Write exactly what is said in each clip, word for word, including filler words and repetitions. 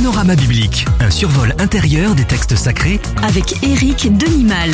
Panorama biblique, un survol intérieur des textes sacrés avec Éric Denimal.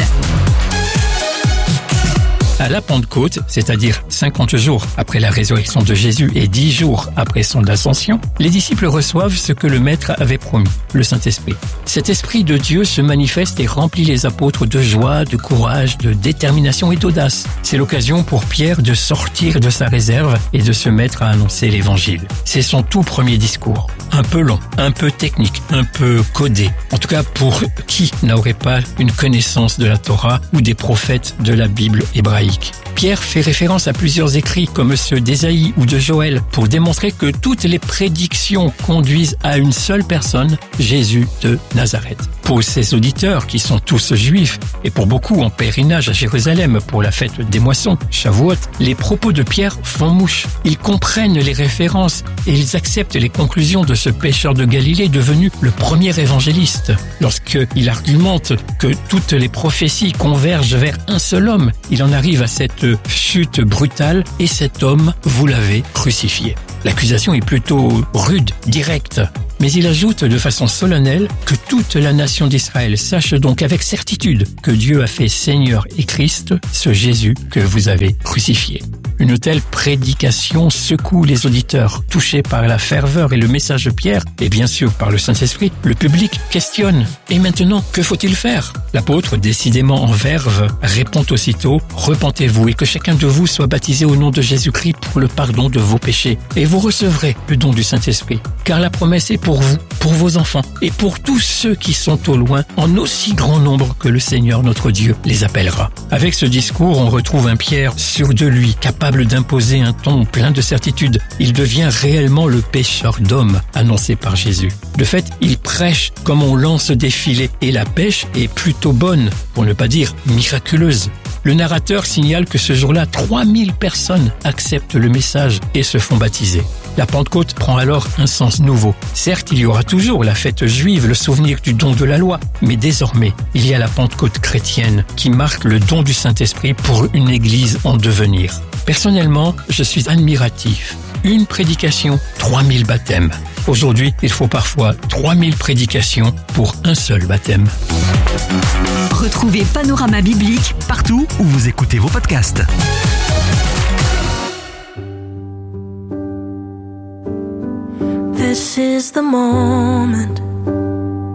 À la Pentecôte, c'est-à-dire cinquante jours après la résurrection de Jésus et dix jours après son ascension, les disciples reçoivent ce que le Maître avait promis, le Saint-Esprit. Cet Esprit de Dieu se manifeste et remplit les apôtres de joie, de courage, de détermination et d'audace. C'est l'occasion pour Pierre de sortir de sa réserve et de se mettre à annoncer l'Évangile. C'est son tout premier discours. Un peu long, un peu technique, un peu codé. En tout cas, pour qui n'aurait pas une connaissance de la Torah ou des prophètes de la Bible hébraïque. Pierre fait référence à plusieurs écrits comme ceux d'Ésaïe ou de Joël pour démontrer que toutes les prédictions conduisent à une seule personne, Jésus de Nazareth. Pour ses auditeurs qui sont tous juifs et pour beaucoup en pèlerinage à Jérusalem pour la fête des moissons, Shavuot, les propos de Pierre font mouche. Ils comprennent les références et ils acceptent les conclusions de ce pêcheur de Galilée devenu le premier évangéliste. Lorsqu'il argumente que toutes les prophéties convergent vers un seul homme, il en arrive à cette chute brutale et cet homme, vous l'avez crucifié. L'accusation est plutôt rude, directe. Mais il ajoute de façon solennelle que toute la nation d'Israël sache donc avec certitude que Dieu a fait Seigneur et Christ, ce Jésus que vous avez crucifié. Une telle prédication secoue les auditeurs, touchés par la ferveur et le message de Pierre, et bien sûr par le Saint-Esprit. Le public questionne. Et maintenant, que faut-il faire ? L'apôtre, décidément en verve, répond aussitôt « Repentez-vous et que chacun de vous soit baptisé au nom de Jésus-Christ pour le pardon de vos péchés. Et vous recevrez le don du Saint-Esprit. Car la promesse est pour vous, pour vos enfants et pour tous ceux qui sont au loin, en aussi grand nombre que le Seigneur notre Dieu les appellera. » Avec ce discours, on retrouve un Pierre sûr de lui, capable d'imposer un ton plein de certitude. Il devient réellement le pêcheur d'hommes annoncé par Jésus. De fait, il prêche comme on lance des filets et la pêche est plutôt bonne, pour ne pas dire miraculeuse. Le narrateur signale que ce jour-là, trois mille personnes acceptent le message et se font baptiser. La Pentecôte prend alors un sens nouveau. Certes, il y aura toujours la fête juive, le souvenir du don de la loi, mais désormais, il y a la Pentecôte chrétienne qui marque le don du Saint-Esprit pour une église en devenir. Personnellement, je suis admiratif. Une prédication, trois mille baptêmes. Aujourd'hui, il faut parfois trois mille prédications pour un seul baptême. Retrouvez Panorama biblique partout où vous écoutez vos podcasts. This is the moment